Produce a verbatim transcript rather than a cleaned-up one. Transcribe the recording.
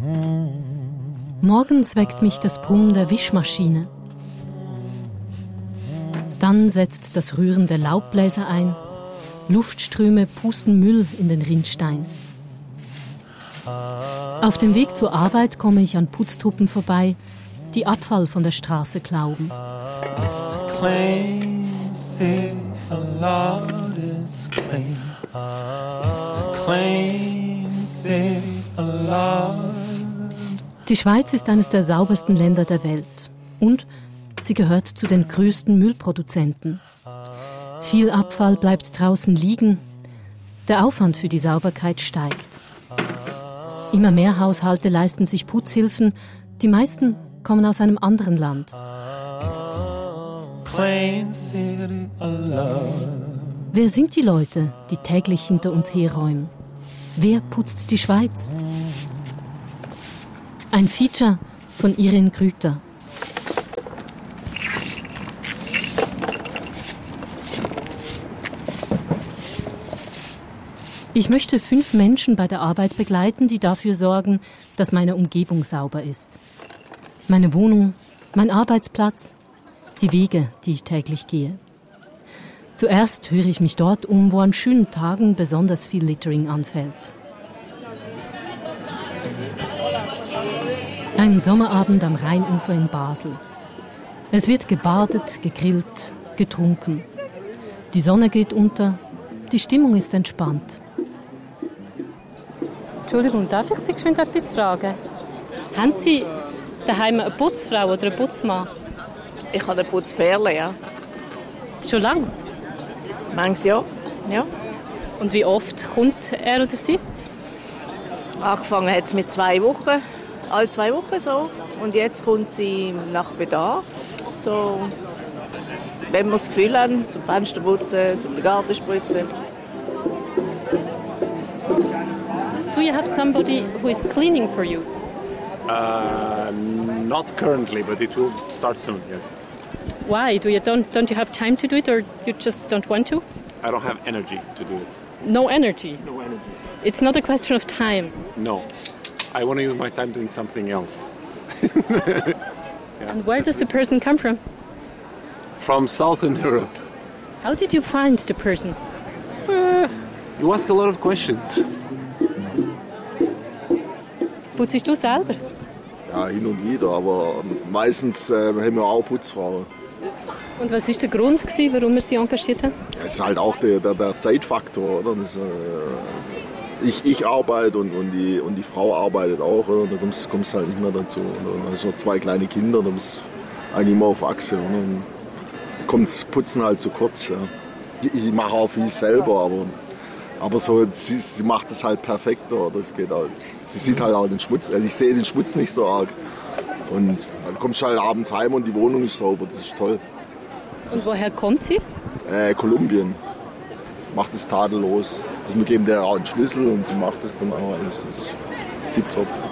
Morgens weckt mich das Brummen der Wischmaschine. Dann setzt das Rühren der Laubbläser ein. Luftströme pusten Müll in den Rinnstein. Auf dem Weg zur Arbeit komme ich an Putztruppen vorbei, die Abfall von der Straße klauben. It's clean, see a lot, it's clean. It's clean, see a lot. Die Schweiz ist eines der saubersten Länder der Welt und sie gehört zu den größten Müllproduzenten. Viel Abfall bleibt draußen liegen. Der Aufwand für die Sauberkeit steigt. Immer mehr Haushalte leisten sich Putzhilfen. Die meisten kommen aus einem anderen Land. Wer sind die Leute, die täglich hinter uns herräumen? Wer putzt die Schweiz? Ein Feature von Irin Grüter. Ich möchte fünf Menschen bei der Arbeit begleiten, die dafür sorgen, dass meine Umgebung sauber ist. Meine Wohnung, mein Arbeitsplatz, die Wege, die ich täglich gehe. Zuerst höre ich mich dort um, wo an schönen Tagen besonders viel Littering anfällt. Ein Sommerabend am Rheinufer in Basel. Es wird gebadet, gegrillt, getrunken. Die Sonne geht unter, die Stimmung ist entspannt. Entschuldigung, darf ich Sie geschwind etwas fragen? Haben Sie daheim eine Putzfrau oder einen Putzmann? Ich habe eine Putzperle, ja. Schon lange? Manches Jahr, ja. Und wie oft kommt er oder sie? Angefangen hat es mit zwei Wochen, alle zwei Wochen so. Und jetzt kommt sie nach Bedarf. So, wenn wir das Gefühl haben, zum Fenster putzen, zum Garten spritzen. Do you have somebody who is cleaning for you? Uh, not currently, but it will start soon, yes. Why? Do you don't don't you have time to do it, or you just don't want to? I don't have energy to do it. No energy? No energy. It's not a question of time. No. I want to use my time doing something else. Yeah. And where does the person come from? From Southern Europe. How did you find the person? Uh, you ask a lot of questions. Putzest du selber? Ja, hin und wieder, aber meistens äh, haben wir auch Putzfrauen. Und was war der Grund, gewesen, warum wir sie engagiert haben? Es ist halt auch der, der, der Zeitfaktor. Oder? Das, äh, ich, ich arbeite und, und, die, und die Frau arbeitet auch. Oder? Da kommst du halt nicht mehr dazu. Oder? Also zwei kleine Kinder, da bist du eigentlich immer auf Achse. Oder? Und da kommt das Putzen halt zu kurz. Ja. Ich, ich mache auch viel selber, aber, aber so, sie, sie macht es halt perfekt. Oder? Das geht halt. Sie sieht halt auch den Schmutz. Also ich sehe den Schmutz nicht so arg. Und dann kommst du halt abends heim und die Wohnung ist sauber. Das ist toll. Und woher kommt sie? Äh, Kolumbien. Macht es tadellos. Also wir geben der auch einen Schlüssel und sie macht es dann auch alles. Das ist tipptopp.